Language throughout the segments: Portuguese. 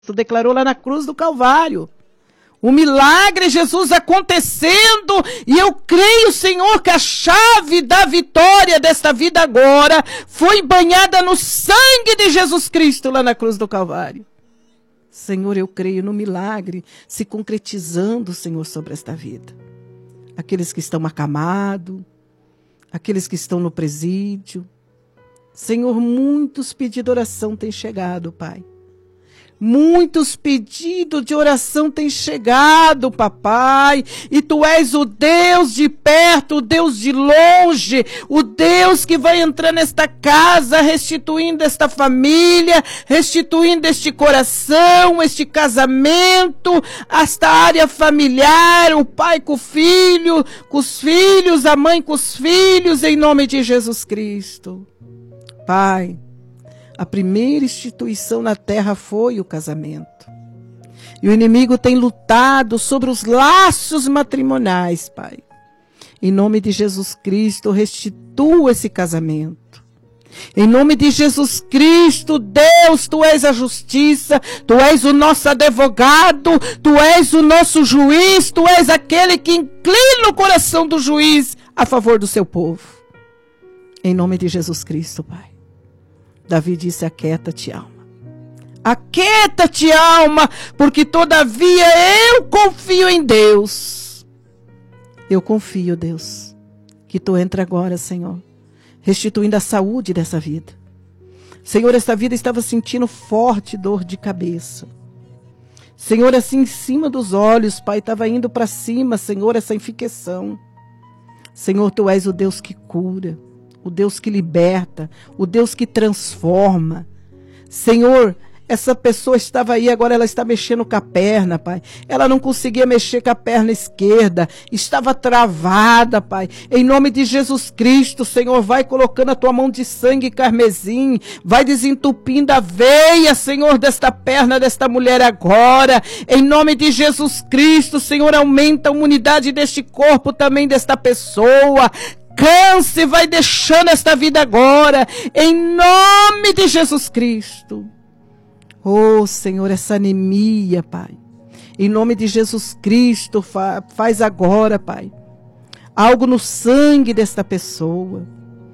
declarou lá na cruz do Calvário. O milagre, Jesus acontecendo, e eu creio, Senhor, que a chave da vitória desta vida agora foi banhada no sangue de Jesus Cristo lá na cruz do Calvário. Senhor, eu creio no milagre se concretizando, Senhor, sobre esta vida. Aqueles que estão acamados, aqueles que estão no presídio. Senhor, muitos pedidos de oração têm chegado, Pai. Muitos pedidos de oração têm chegado, papai, e tu és o Deus de perto, o Deus de longe, o Deus que vai entrar nesta casa, restituindo esta família, restituindo este coração, este casamento, esta área familiar, o pai com os filhos, a mãe com os filhos, em nome de Jesus Cristo. Pai, a primeira instituição na terra foi o casamento. E o inimigo tem lutado sobre os laços matrimoniais, Pai. Em nome de Jesus Cristo, restitua esse casamento. Em nome de Jesus Cristo, Deus, tu és a justiça, tu és o nosso advogado, tu és o nosso juiz, tu és aquele que inclina o coração do juiz a favor do seu povo. Em nome de Jesus Cristo, Pai. Davi disse, aquieta-te, alma. Aquieta-te, alma, porque todavia eu confio em Deus. Eu confio, Deus, que tu entra agora, Senhor, restituindo a saúde dessa vida. Senhor, essa vida estava sentindo forte dor de cabeça. Senhor, assim em cima dos olhos, Pai, estava indo para cima, Senhor, essa infecção. Senhor, tu és o Deus que cura. O Deus que liberta, o Deus que transforma. Senhor, essa pessoa estava aí, agora ela está mexendo com a perna, Pai. Ela não conseguia mexer com a perna esquerda, estava travada, Pai. Em nome de Jesus Cristo, Senhor, vai colocando a tua mão de sangue carmesim, vai desentupindo a veia, Senhor, desta perna, desta mulher agora. Em nome de Jesus Cristo, Senhor, aumenta a imunidade deste corpo também, desta pessoa. Câncer vai deixando esta vida agora, em nome de Jesus Cristo. Oh, Senhor, essa anemia, Pai, em nome de Jesus Cristo, faz agora, Pai, algo no sangue desta pessoa.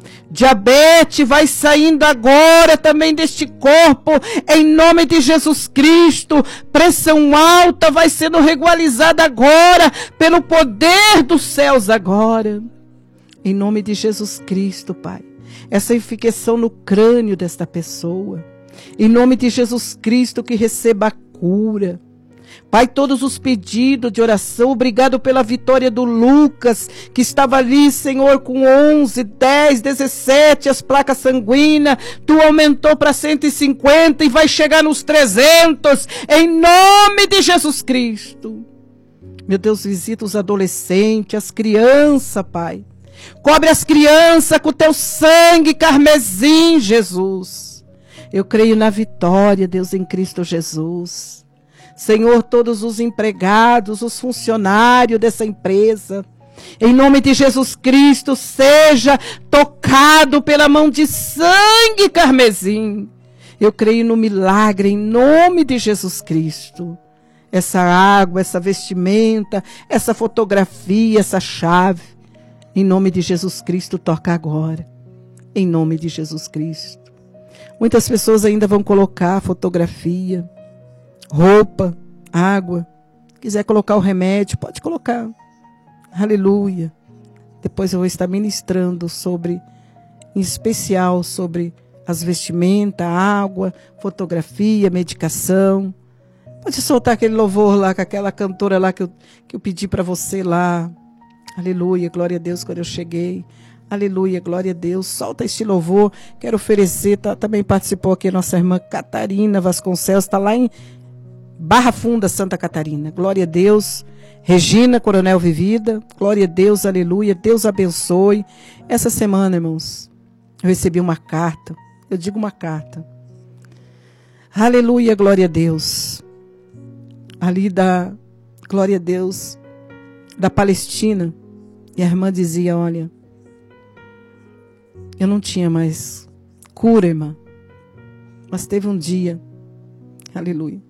Diabetes vai saindo agora também deste corpo, em nome de Jesus Cristo. Pressão alta vai sendo regularizada agora, pelo poder dos céus agora. Em nome de Jesus Cristo, Pai. Essa infecção no crânio desta pessoa. Em nome de Jesus Cristo, que receba a cura. Pai, todos os pedidos de oração, obrigado pela vitória do Lucas, que estava ali, Senhor, com 11, 10, 17, as placas sanguíneas. Tu aumentou para 150 e vai chegar nos 300. Em nome de Jesus Cristo. Meu Deus, visita os adolescentes, as crianças, Pai. Cobre as crianças com teu sangue carmesim, Jesus. Eu creio na vitória, Deus, em Cristo Jesus. Senhor, todos os empregados, os funcionários dessa empresa, em nome de Jesus Cristo, seja tocado pela mão de sangue carmesim. Eu creio no milagre, em nome de Jesus Cristo. Essa água, essa vestimenta, essa fotografia, essa chave. Em nome de Jesus Cristo, toca agora. Em nome de Jesus Cristo. Muitas pessoas ainda vão colocar fotografia, roupa, água. Quiser colocar o remédio, pode colocar. Aleluia. Depois eu vou estar ministrando em especial sobre as vestimentas, água, fotografia, medicação. Pode soltar aquele louvor lá, com aquela cantora lá que eu pedi para você lá. Aleluia, glória a Deus, quando eu cheguei. Aleluia, glória a Deus. Solta este louvor. Quero oferecer, também participou aqui a nossa irmã Catarina Vasconcelos, está lá em Barra Funda, Santa Catarina. Glória a Deus. Regina Coronel Vivida, glória a Deus, aleluia. Deus abençoe. Essa semana, irmãos, eu recebi uma carta. Eu digo uma carta. Aleluia, glória a Deus. Ali glória a Deus, da Palestina. E a irmã dizia, olha, eu não tinha mais cura, irmã. Mas teve um dia, aleluia,